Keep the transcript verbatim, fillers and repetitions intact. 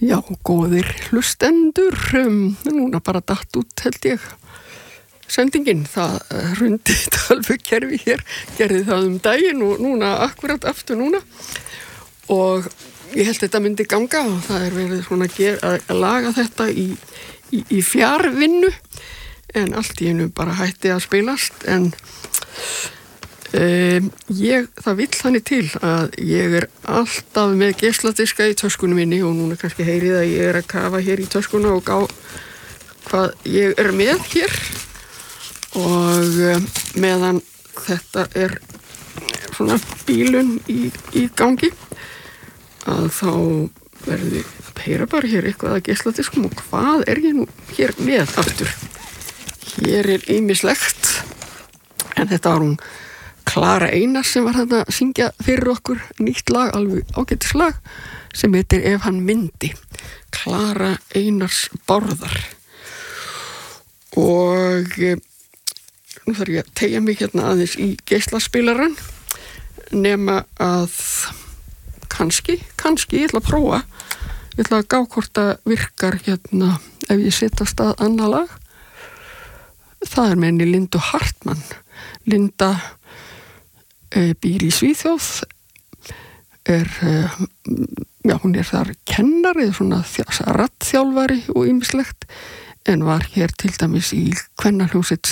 Já, góðir hlustendur, um, núna bara datt út held ég sendingin, það hrundi tölvukerfi hér, gerði það um daginn og núna, akkurat aftur núna og ég held þetta myndi ganga og það er verið svona að, gera, að laga þetta í, í, í fjarvinnu en allt í einu bara hætti að spilast en Um, ég, það vill þannig til að ég er alltaf með geisladiska í töskunum minni og núna kannski heyrið að ég er að kafa hér í töskuna og gá hvað ég er með hér og um, meðan þetta er svona bílun í, í gangi að þá verði heyra bara hér eitthvað að geisladiskum og hvað er ég nú hér með aftur. Hér er ýmislegt en þetta var hún Klara Einars sem var þarna að syngja fyrir okkur nýtt lag, alveg ágætis lag sem heitir Ef hann myndi. Klara Einars Bárðar. Og e, nú þarf ég að teygja mig hérna aðeins í geislaspilaran nema að kannski, kannski ég ætla að prófa, ég ætla að gá hvort að virkar hérna ef ég setja af stað annað lag. Það er með henni Lindu Hartmann. Linda býr í Svíþjóð er, já, hún er þar kennari, svona raddþjálfari og ýmislegt en var hér til dæmis í kvennahljómsveit